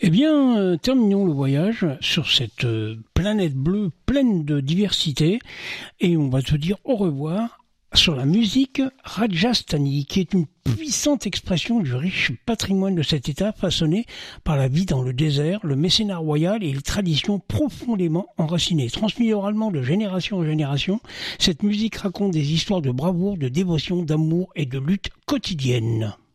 Eh bien, terminons le voyage sur cette planète bleue pleine de diversité et on va se dire au revoir sur la musique Rajasthani, qui est une puissante expression du riche patrimoine de cet État façonné par la vie dans le désert, le mécénat royal et les traditions profondément enracinées. Transmis oralement de génération en génération, cette musique raconte des histoires de bravoure, de dévotion, d'amour et de lutte quotidienne.